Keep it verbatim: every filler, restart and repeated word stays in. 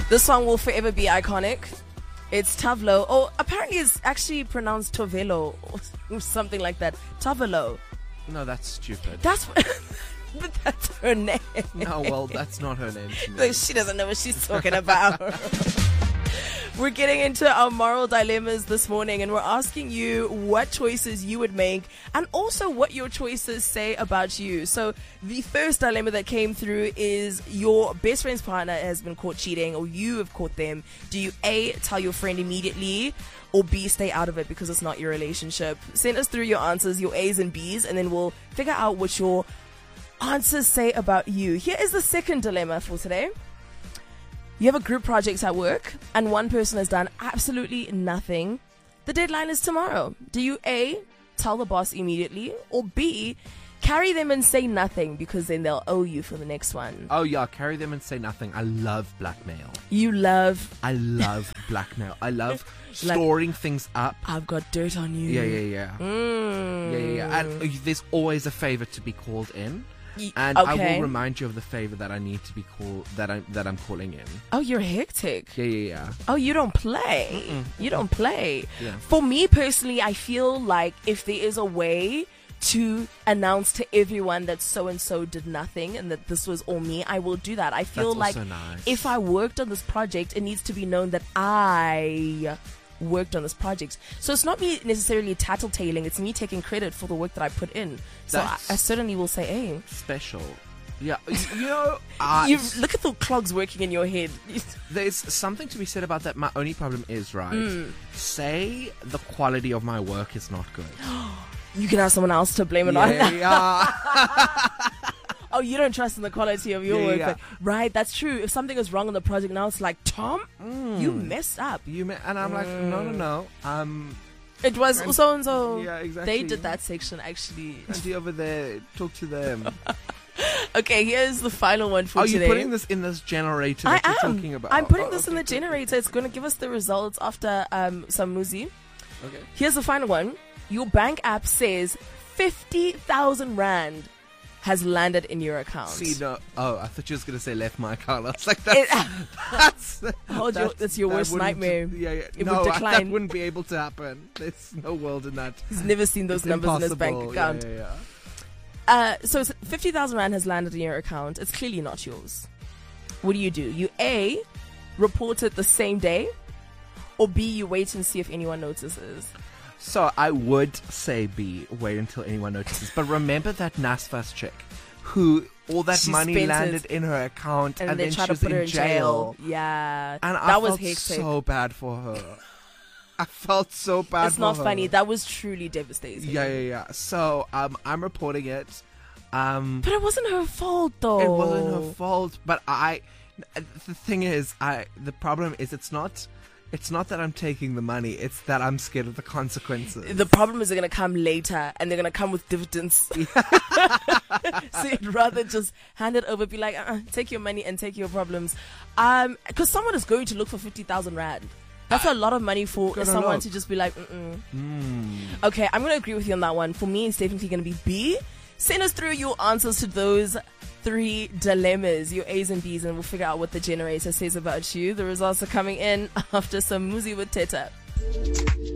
This song will forever be iconic. It's Tavlo. Oh, apparently it's actually pronounced Tovelo or something like that. Tavlo. No, that's stupid. That's but that's her name. No, well, that's not her name to me. Like, she doesn't know what she's talking about. We're getting into our moral dilemmas this morning, and we're asking you what choices you would make and also what your choices say about you. So the first dilemma that came through is your best friend's partner has been caught cheating, or you have caught them. Do you A, tell your friend immediately, or B, stay out of it because it's not your relationship? Send us through your answers, your A's and B's, and then we'll figure out what your answers say about you. Here is the second dilemma for today. You have a group project at work and one person has done absolutely nothing. The deadline is tomorrow. Do you A, tell the boss immediately, or B, carry them and say nothing because then they'll owe you for the next one? Oh yeah, carry them and say nothing. I love blackmail. You love... I love blackmail. I love storing like, things up. I've got dirt on you. Yeah, yeah, yeah. Mm. Yeah, yeah, yeah. And uh, there's always a favor to be called in. And okay. I will remind you of the favor that I need to be called, that I that I'm calling in. Oh, you're hectic. Yeah, yeah, yeah. Oh, you don't play. Mm-mm. You don't play. Yeah. For me personally, I feel like if there is a way to announce to everyone that so and so did nothing and that this was all me, I will do that. I feel That's like also nice. If I worked on this project, it needs to be known that I worked on this project. So it's not me necessarily tattletaling, it's me taking credit for the work that I put in. So I, I certainly will say, hey, special. Yeah, you know, uh, you look at the clogs working in your head. There's something to be said about that. My only problem is, right, mm. say the quality of my work is not good. You can have someone else to blame it yeah, on. Yeah. Oh, you don't trust in the quality of your yeah, work. yeah. But, right, that's true. If something is wrong on the project now, it's like, Tom, mm. you messed up. You me- And I'm mm. like, no, no, no. Um, it was and, so and so. Yeah, exactly. They did that section, actually. Auntie over there, talk to them. Okay, here's the final one for Are today. Are you putting this in this generator that I you're am. talking about? I'm putting oh, this okay, in the okay, generator. okay. It's going to give us the results after um, some muzi. Okay. Here's the final one. Your bank app says fifty thousand rand has landed in your account. See, no. Oh, I thought you were going to say left my account. I was like, that's... It, that's, hold that's, your, that's your that worst nightmare. Yeah, yeah. It no, would decline. I, that wouldn't be able to happen. There's no world in that. He's never seen those it's numbers impossible. in his bank account. Yeah, yeah, yeah. Uh, so fifty thousand rand has landed in your account. It's clearly not yours. What do you do? You A, report it the same day, or B, you wait and see if anyone notices. So I would say B, wait until anyone notices. But remember that NASFAS chick who all that she money landed in her account and, and then then she was to put in her in jail. jail. Yeah, and that I was felt hectic. so bad for her. I felt so bad It's for not her. funny. That was truly devastating. Yeah, yeah, yeah. So um, I'm reporting it. Um, but it wasn't her fault, though. It wasn't her fault. But I, the thing is, I the problem is it's not. It's not that I'm taking the money, it's that I'm scared of the consequences. The problem is they're going to come later, and they're going to come with dividends. So you'd rather just hand it over, be like, uh-uh, take your money and take your problems. Um, because someone is going to look for fifty thousand rand. That's a lot of money for someone look. to just be like, mm-mm. Mm. Okay, I'm going to agree with you on that one. For me, it's definitely going to be B. Send us through your answers to those three dilemmas, your A's and B's, and we'll figure out what the generator says about you. The results are coming in after some muzi with Teta.